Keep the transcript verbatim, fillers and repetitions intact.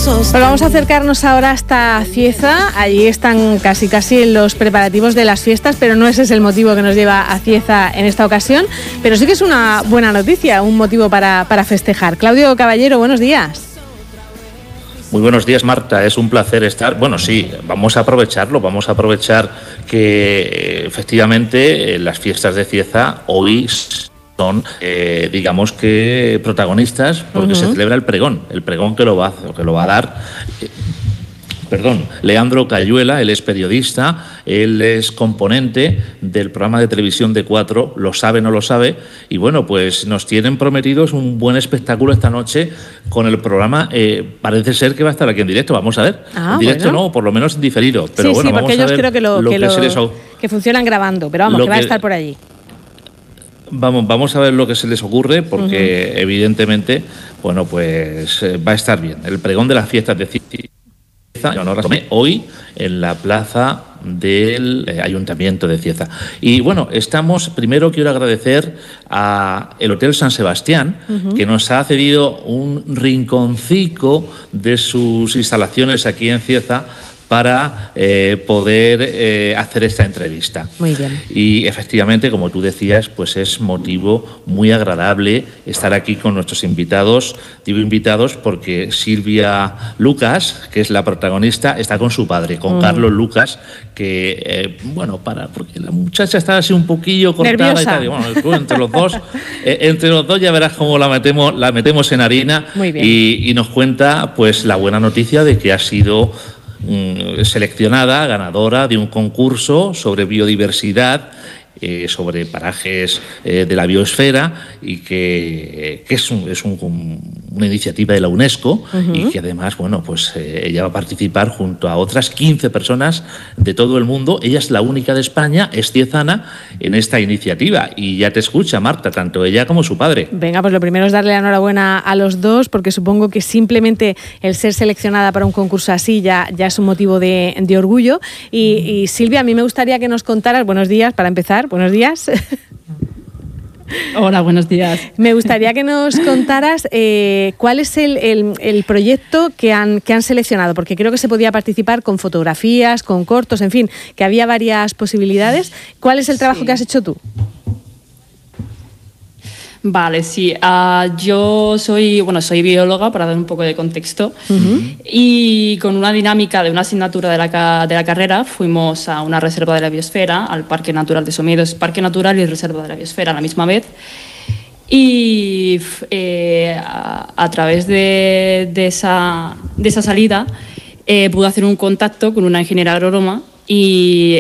Pues vamos a acercarnos ahora hasta Cieza. Allí están casi casi los preparativos de las fiestas, pero no ese es el motivo que nos lleva a Cieza en esta ocasión. Pero sí que es una buena noticia, un motivo para, para festejar. Claudio Caballero, buenos días. Muy buenos días, Marta. Es un placer estar. Bueno, sí, vamos a aprovecharlo. Vamos a aprovechar que efectivamente las fiestas de Cieza hoy son, eh, digamos que, protagonistas porque uh-huh. se celebra el pregón, el pregón que lo va, que lo va a dar, eh, perdón, Leandro Cayuela. Él es periodista, él es componente del programa de televisión de Cuatro, Lo sabe, no lo sabe, y bueno, pues nos tienen prometidos un buen espectáculo esta noche con el programa. Eh, parece ser que va a estar aquí en directo, vamos a ver. Ah, en directo bueno. no, por lo menos en diferido, pero sí, bueno, sí, porque vamos ellos a ver creo que, lo, lo que, que, lo, se les... que funcionan grabando, pero vamos, que, que va a estar por allí. Vamos, vamos a ver lo que se les ocurre, porque uh-huh. evidentemente, bueno, pues eh, va a estar bien. El pregón de las fiestas de Cieza, hoy en la plaza del eh, Ayuntamiento de Cieza. Y bueno, estamos, primero quiero agradecer a el Hotel San Sebastián, uh-huh. que nos ha cedido un rinconcico de sus instalaciones aquí en Cieza para eh, poder eh, hacer esta entrevista. Muy bien. Y efectivamente, como tú decías, pues es motivo muy agradable estar aquí con nuestros invitados. Digo invitados porque Silvia Lucas, que es la protagonista, está con su padre, con uh-huh. Carlos Lucas, que, eh, bueno, para porque la muchacha está así un poquillo cortada. Nerviosa. Y tal. Y bueno, tú, entre los dos, eh, entre los dos ya verás cómo la metemos, la metemos en harina. Muy bien. Y, y nos cuenta pues la buena noticia de que ha sido seleccionada, ganadora de un concurso sobre biodiversidad, eh, sobre parajes eh, de la biosfera, y que, que es, un, es un, una iniciativa de la UNESCO uh-huh. y que además, bueno, pues eh, ella va a participar junto a otras quince personas de todo el mundo. Ella es la única de España, es ciezana, en esta iniciativa, y ya te escucha, Marta, tanto ella como su padre. Venga, pues lo primero es darle la enhorabuena a los dos, porque supongo que simplemente el ser seleccionada para un concurso así ya, ya es un motivo de, de orgullo. Y, y Silvia, a mí me gustaría que nos contaras, buenos días, para empezar, buenos días. Hola, buenos días. Me gustaría que nos contaras eh, cuál es el, el, el proyecto que han, que han seleccionado, porque creo que se podía participar con fotografías, con cortos, en fin, que había varias posibilidades. ¿Cuál es el trabajo sí. que has hecho tú? Vale, sí. Uh, yo soy, bueno, soy bióloga, para dar un poco de contexto, uh-huh. y con una dinámica de una asignatura de la, de la carrera fuimos a una reserva de la biosfera, al Parque Natural de Somiedos, Parque Natural y Reserva de la Biosfera a la misma vez. Y eh, a, a través de, de, esa, de esa salida eh, pude hacer un contacto con una ingeniera agrónoma y